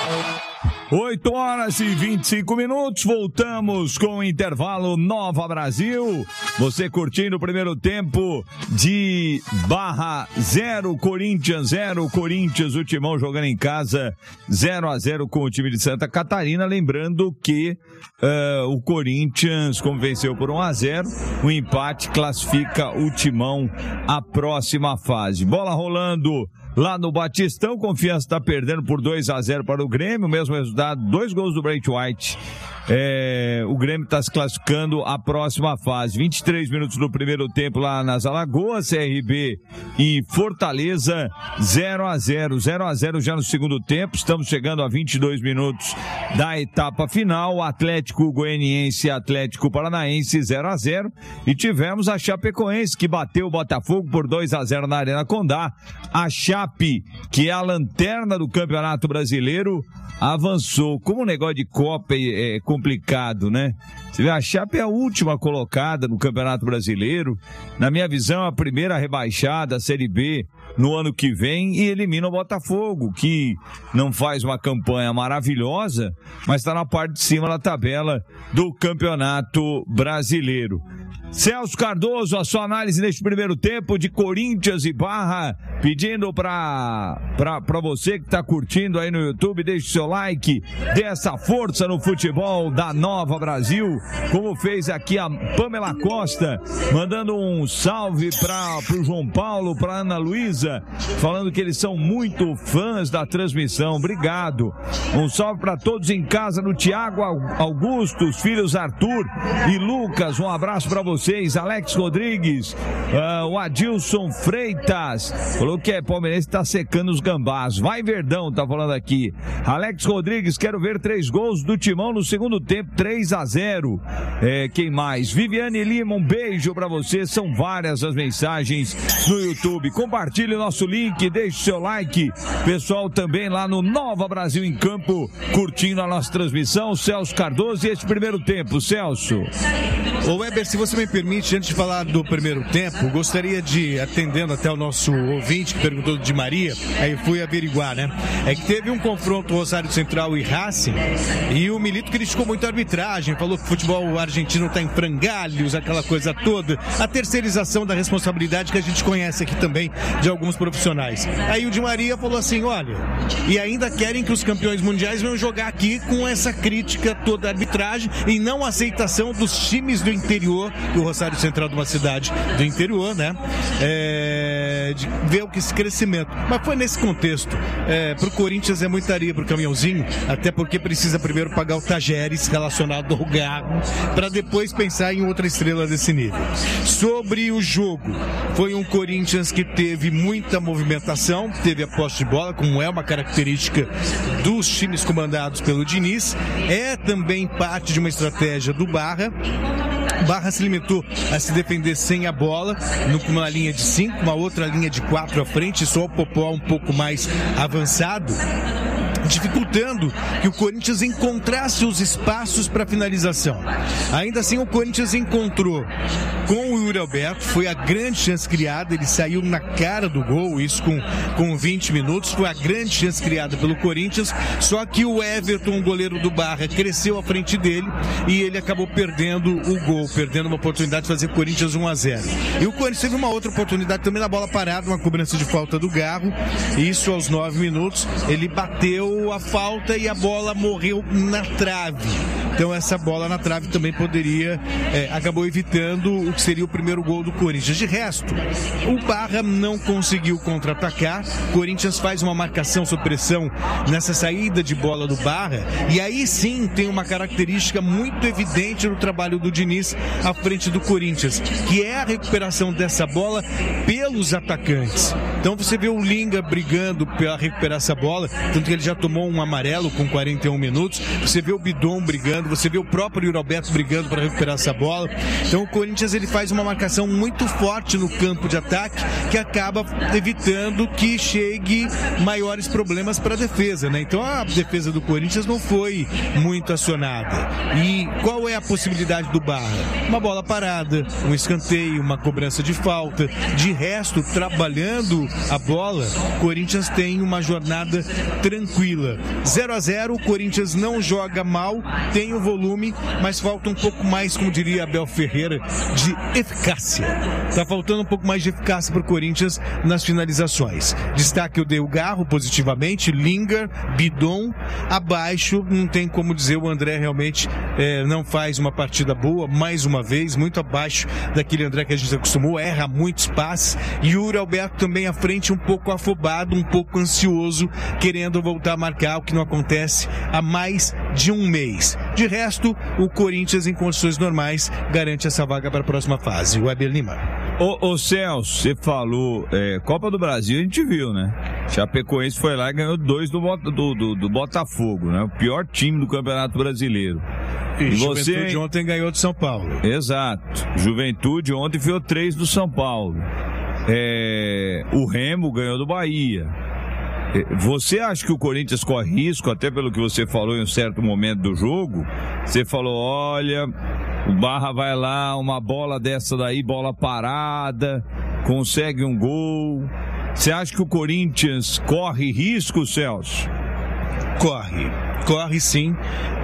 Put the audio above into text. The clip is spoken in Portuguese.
8h25, voltamos com o intervalo Nova Brasil. Você curtindo o primeiro tempo de Barra 0, Corinthians 0. Corinthians, o Timão jogando em casa 0-0 com o time de Santa Catarina. Lembrando que o Corinthians, como venceu por 1-0, o empate classifica o Timão à próxima fase. Bola rolando lá no Batistão, Confiança está perdendo por 2-0 para o Grêmio, o mesmo resultado, 2 gols do Brent White. O Grêmio está se classificando à próxima fase. 23 minutos do primeiro tempo lá nas Alagoas, CRB e Fortaleza 0-0 já no segundo tempo. Estamos chegando a 22 minutos da etapa final. Atlético Goianiense e Atlético Paranaense 0-0, e tivemos a Chapecoense que bateu o Botafogo por 2-0 na Arena Condá. A Chape, que é a lanterna do Campeonato Brasileiro, avançou. Como o negócio de Copa é complicado, né? Você vê, a Chape é a última colocada no Campeonato Brasileiro. Na minha visão, a primeira rebaixada, a Série B, no ano que vem, e elimina o Botafogo, que não faz uma campanha maravilhosa, mas está na parte de cima da tabela do Campeonato Brasileiro. Celso Cardoso, a sua análise neste primeiro tempo de Corinthians e Barra, pedindo para você que está curtindo aí no YouTube, deixe seu like, dê essa força no futebol da Nova Brasil, como fez aqui a Pamela Costa, mandando um salve para o João Paulo, para Ana Luísa, falando que eles são muito fãs da transmissão. Obrigado. Um salve para todos em casa, no Tiago Augusto, os filhos Arthur e Lucas, um abraço para vocês. Alex Rodrigues, o Adilson Freitas falou que palmeirense tá secando os gambás. Vai Verdão, tá falando aqui. Alex Rodrigues, quero ver 3 gols do Timão no segundo tempo, 3-0. Quem mais? Viviane Lima, um beijo pra você. São várias as mensagens no YouTube. Compartilhe o nosso link, deixe seu like. Pessoal também lá no Nova Brasil em Campo, curtindo a nossa transmissão. Celso Cardoso e este primeiro tempo. Celso. Ô Weber, se você me permite, antes de falar do primeiro tempo, gostaria de, atendendo até o nosso ouvinte que perguntou de Maria, aí fui averiguar, né? É que teve um confronto Rosário Central e Racing, e o Milito criticou muito a arbitragem, falou que o futebol argentino tá em frangalhos, aquela coisa toda, a terceirização da responsabilidade que a gente conhece aqui também de alguns profissionais. Aí o Di Maria falou assim, olha, e ainda querem que os campeões mundiais venham jogar aqui com essa crítica toda à arbitragem e não a aceitação dos times do interior, o Rosário Central de uma cidade do interior, né? De ver o que esse crescimento. Mas foi nesse contexto. Pro Corinthians é muitaria pro caminhãozinho, até porque precisa primeiro pagar o Tajeres relacionado ao Garro, para depois pensar em outra estrela desse nível. Sobre o jogo, foi um Corinthians que teve muita movimentação, teve a posse de bola, como é uma característica dos times comandados pelo Diniz. É também parte de uma estratégia do Barra. Barra se limitou a se defender sem a bola, numa linha de 5, uma outra linha de 4 à frente, só o Popó um pouco mais avançado, dificultando que o Corinthians encontrasse os espaços para finalização. Ainda assim, o Corinthians encontrou com o Yuri Alberto, foi a grande chance criada, ele saiu na cara do gol, isso com 20 minutos, foi a grande chance criada pelo Corinthians, só que o Everton, o goleiro do Barra, cresceu à frente dele e ele acabou perdendo o gol, perdendo uma oportunidade de fazer Corinthians 1-0. E o Corinthians teve uma outra oportunidade também na bola parada, uma cobrança de falta do Garro, isso aos 9 minutos, ele bateu a falta e a bola morreu na trave. Então essa bola na trave também poderia, acabou evitando o que seria o primeiro gol do Corinthians. De resto, o Barra não conseguiu contra-atacar. O Corinthians faz uma marcação sob pressão nessa saída de bola do Barra, e aí sim tem uma característica muito evidente no trabalho do Diniz à frente do Corinthians, que é a recuperação dessa bola pelos atacantes. Então você vê o Linga brigando para recuperar essa bola, tanto que ele já tomou um amarelo com 41 minutos. Você vê o Bidon brigando brigando, você vê o próprio Yuri Alberto brigando para recuperar essa bola. Então o Corinthians ele faz uma marcação muito forte no campo de ataque, que acaba evitando que chegue maiores problemas para a defesa, né? Então a defesa do Corinthians não foi muito acionada. E qual é a possibilidade do Barra? Uma bola parada, um escanteio, uma cobrança de falta. De resto, trabalhando a bola, o Corinthians tem uma jornada tranquila. 0-0, o Corinthians não joga mal, tem o volume, mas falta um pouco mais, como diria Abel Ferreira, de eficácia. Tá faltando um pouco mais de eficácia para o Corinthians nas finalizações. Destaque o Del Garro positivamente, Lingard, Bidon, abaixo, não tem como dizer, o André realmente não faz uma partida boa, mais uma vez, muito abaixo daquele André que a gente acostumou, erra muitos passes, e o Yuri Alberto também à frente um pouco afobado, um pouco ansioso, querendo voltar a marcar, o que não acontece há mais de um mês. De resto, o Corinthians em condições normais garante essa vaga para a próxima fase. Weber Lima. Ô Celso, você falou, Copa do Brasil a gente viu, né? Chapecoense foi lá e ganhou 2 do Botafogo, né? O pior time do Campeonato Brasileiro. E Juventude ontem ganhou do São Paulo. Exato. Juventude ontem enfiou 3 do São Paulo. O Remo ganhou do Bahia. Você acha que o Corinthians corre risco, até pelo que você falou em um certo momento do jogo? Você falou, olha, o Barra vai lá, uma bola dessa daí, bola parada, consegue um gol. Você acha que o Corinthians corre risco, Celso? Corre sim.